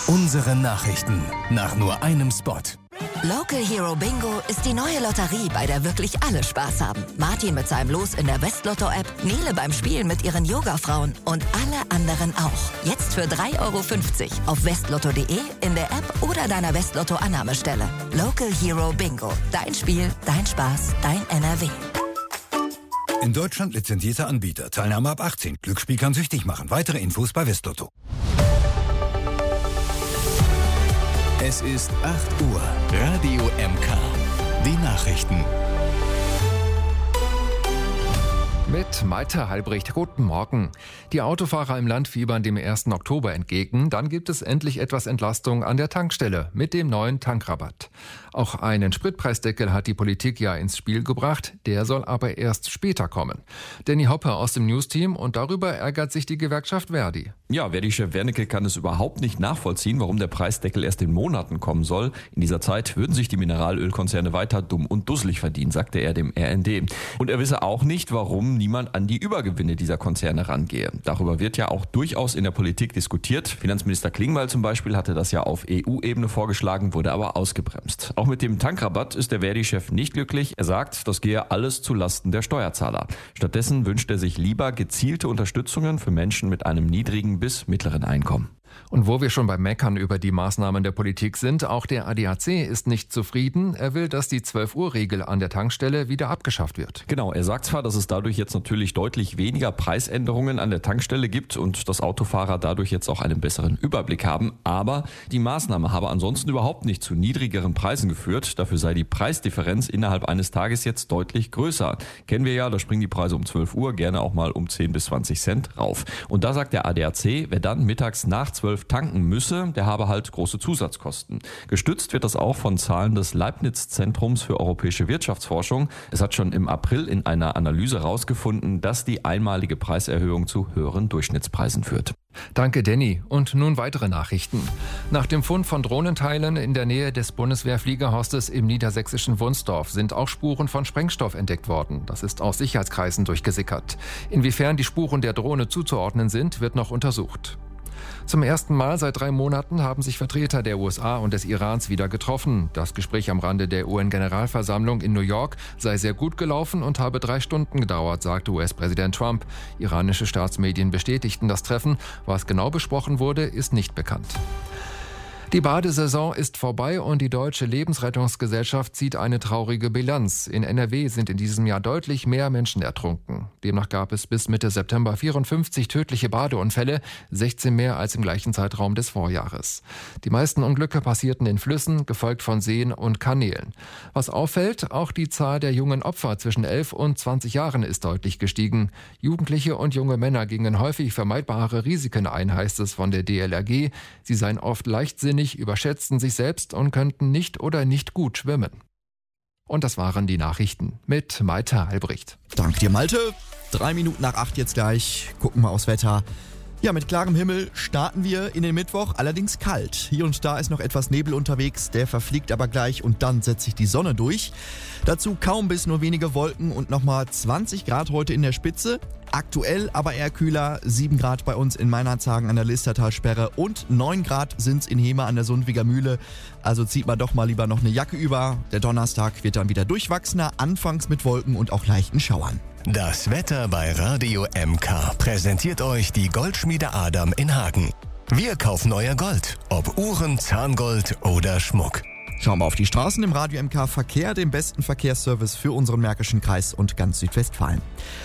Unsere Nachrichten nach nur einem Spot. Local Hero Bingo ist die neue Lotterie, bei der wirklich alle Spaß haben. Martin mit seinem Los in der Westlotto-App, Nele beim Spielen mit ihren Yoga-Frauen und alle anderen auch. Jetzt für 3,50 € auf westlotto.de, in der App oder deiner Westlotto-Annahmestelle. Local Hero Bingo. Dein Spiel, dein Spaß, dein NRW. In Deutschland lizenzierter Anbieter. Teilnahme ab 18. Glücksspiel kann süchtig machen. Weitere Infos bei Westlotto. Es ist 8 Uhr. Radio MK. Die Nachrichten. Mit Malte Halbricht. Guten Morgen. Die Autofahrer im Land fiebern dem 1. Oktober entgegen. Dann gibt es endlich etwas Entlastung an der Tankstelle mit dem neuen Tankrabatt. Auch einen Spritpreisdeckel hat die Politik ja ins Spiel gebracht. Der soll aber erst später kommen. Danny Hoppe aus dem Newsteam, und darüber ärgert sich die Gewerkschaft Verdi. Ja, Verdi-Chef Wernicke kann es überhaupt nicht nachvollziehen, warum der Preisdeckel erst in Monaten kommen soll. In dieser Zeit würden sich die Mineralölkonzerne weiter dumm und dusselig verdienen, sagte er dem RND. Und er wisse auch nicht, warum niemand an die Übergewinne dieser Konzerne rangehe. Darüber wird ja auch durchaus in der Politik diskutiert. Finanzminister Klingbeil zum Beispiel hatte das ja auf EU-Ebene vorgeschlagen, wurde aber ausgebremst. Auch mit dem Tankrabatt ist der Verdi-Chef nicht glücklich. Er sagt, das gehe alles zu Lasten der Steuerzahler. Stattdessen wünscht er sich lieber gezielte Unterstützungen für Menschen mit einem niedrigen bis mittleren Einkommen. Und wo wir schon beim Meckern über die Maßnahmen der Politik sind, auch der ADAC ist nicht zufrieden. Er will, dass die 12-Uhr-Regel an der Tankstelle wieder abgeschafft wird. Genau, er sagt zwar, dass es dadurch jetzt natürlich deutlich weniger Preisänderungen an der Tankstelle gibt und dass Autofahrer dadurch jetzt auch einen besseren Überblick haben, aber die Maßnahme habe ansonsten überhaupt nicht zu niedrigeren Preisen geführt. Dafür sei die Preisdifferenz innerhalb eines Tages jetzt deutlich größer. Kennen wir ja, da springen die Preise um 12 Uhr gerne auch mal um 10 bis 20 Cent rauf. Und da sagt der ADAC, wer dann mittags nach 12 tanken müsse, der habe halt große Zusatzkosten. Gestützt wird das auch von Zahlen des Leibniz-Zentrums für europäische Wirtschaftsforschung. Es hat schon im April in einer Analyse herausgefunden, dass die einmalige Preiserhöhung zu höheren Durchschnittspreisen führt. Danke, Danny. Und nun weitere Nachrichten. Nach dem Fund von Drohnenteilen in der Nähe des Bundeswehrfliegerhostes im niedersächsischen Wunsdorf sind auch Spuren von Sprengstoff entdeckt worden. Das ist aus Sicherheitskreisen durchgesickert. Inwiefern die Spuren der Drohne zuzuordnen sind, wird noch untersucht. Zum ersten Mal seit 3 Monaten haben sich Vertreter der USA und des Irans wieder getroffen. Das Gespräch am Rande der UN-Generalversammlung in New York sei sehr gut gelaufen und habe 3 Stunden gedauert, sagte US-Präsident Trump. Iranische Staatsmedien bestätigten das Treffen. Was genau besprochen wurde, ist nicht bekannt. Die Badesaison ist vorbei und die Deutsche Lebensrettungsgesellschaft zieht eine traurige Bilanz. In NRW sind in diesem Jahr deutlich mehr Menschen ertrunken. Demnach gab es bis Mitte September 54 tödliche Badeunfälle, 16 mehr als im gleichen Zeitraum des Vorjahres. Die meisten Unglücke passierten in Flüssen, gefolgt von Seen und Kanälen. Was auffällt, auch die Zahl der jungen Opfer zwischen 11 und 20 Jahren ist deutlich gestiegen. Jugendliche und junge Männer gingen häufig vermeidbare Risiken ein, heißt es von der DLRG. Sie seien oft leichtsinnig, überschätzten sich selbst und könnten nicht oder nicht gut schwimmen. Und das waren die Nachrichten mit Malte Halbricht. Dank dir, Malte. 3 Minuten nach 8 jetzt gleich. Gucken wir aufs Wetter. Ja, mit klarem Himmel starten wir in den Mittwoch, allerdings kalt. Hier und da ist noch etwas Nebel unterwegs, der verfliegt aber gleich und dann setzt sich die Sonne durch. Dazu kaum bis nur wenige Wolken und nochmal 20 Grad heute in der Spitze. Aktuell aber eher kühler, 7 Grad bei uns in Meinerzhagen an der Listertalsperre und 9 Grad sind's in Hema an der Sundwiger Mühle. Also zieht man doch mal lieber noch eine Jacke über. Der Donnerstag wird dann wieder durchwachsener, anfangs mit Wolken und auch leichten Schauern. Das Wetter bei Radio MK präsentiert euch die Goldschmiede Adam in Hagen. Wir kaufen euer Gold, ob Uhren, Zahngold oder Schmuck. Schauen wir auf die Straßen im Radio MK Verkehr, den besten Verkehrsservice für unseren Märkischen Kreis und ganz Südwestfalen.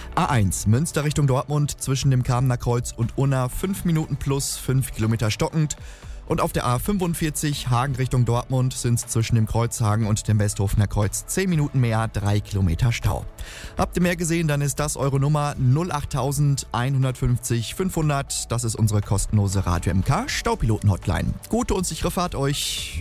A1 Münster Richtung Dortmund zwischen dem Kamener Kreuz und Unna 5 Minuten plus 5 Kilometer stockend. Und auf der A45 Hagen Richtung Dortmund sind es zwischen dem Kreuzhagen und dem Westhofener Kreuz 10 Minuten mehr, 3 Kilometer Stau. Habt ihr mehr gesehen, dann ist das eure Nummer 08150 500. Das ist unsere kostenlose Radio MK Staupiloten-Hotline. Gute und sichere Fahrt euch.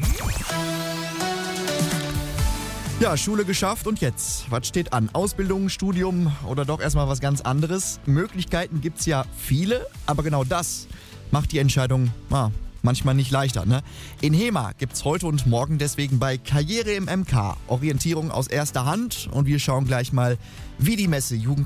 Ja, Schule geschafft und jetzt? Was steht an? Ausbildung, Studium oder doch erstmal was ganz anderes? Möglichkeiten gibt's ja viele, aber genau das macht die Entscheidung manchmal nicht leichter, ne? In Hema gibt's heute und morgen deswegen bei Karriere im MK Orientierung aus erster Hand und wir schauen gleich mal, wie die Messe